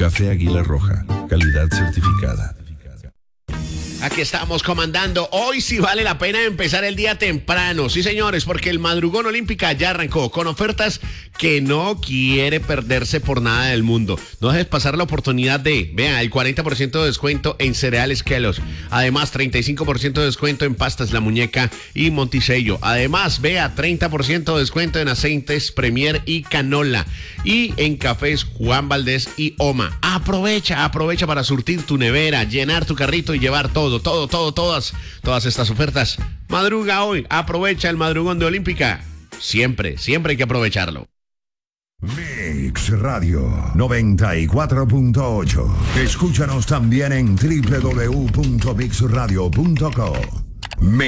Café Águila Roja, calidad certificada. Aquí estamos comandando. Hoy sí vale la pena empezar el día temprano. Sí, señores, porque el Madrugón Olímpica ya arrancó con ofertas que no quiere perderse por nada del mundo. No dejes pasar la oportunidad de, vean, el 40% de descuento en cereales Kellogg's. Además, 35% de descuento en pastas La Muñeca y Monticello. Además, vea, 30% de descuento en aceites Premier y Canola. Y en cafés Juan Valdés y Oma. Aprovecha para surtir tu nevera, llenar tu carrito y llevar todas estas ofertas. Madruga hoy, aprovecha el madrugón de Olímpica. Siempre hay que aprovecharlo. Mix Radio 94.8. Escúchanos también en www.mixradio.co.